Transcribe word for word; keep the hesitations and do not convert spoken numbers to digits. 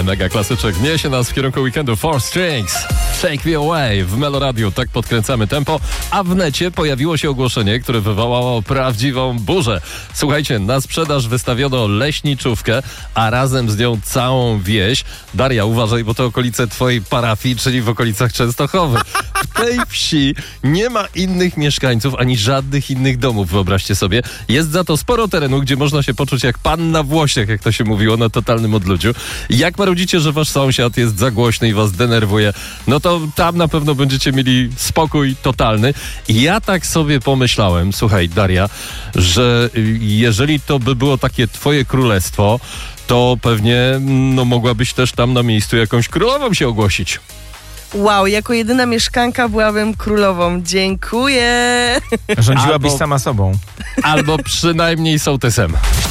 Mega klasyczek niesie nas w kierunku weekendu. Four Strings, Take Me Away w Meloradiu. Tak podkręcamy tempo, a w necie pojawiło się ogłoszenie, które wywołało prawdziwą burzę. Słuchajcie, na sprzedaż wystawiono leśniczówkę, a razem z nią całą wieś. Daria, uważaj, bo to okolice twojej parafii, czyli w okolicach Częstochowy. W tej wsi nie ma innych mieszkańców, ani żadnych innych domów, wyobraźcie sobie. Jest za to sporo terenu, gdzie można się poczuć jak pan na Włościach, jak to się mówiło, na totalnym odludziu. Jak marudzicie, że wasz sąsiad jest za głośny i was denerwuje, no to tam na pewno będziecie mieli spokój totalny. I ja tak sobie pomyślałem, słuchaj Daria, że jeżeli to by było takie twoje królestwo, to pewnie no, mogłabyś też tam na miejscu jakąś królową się ogłosić. Wow, jako jedyna mieszkanka byłabym królową. Dziękuję. Rządziłabyś Albo- sama sobą. Albo przynajmniej sołtysem.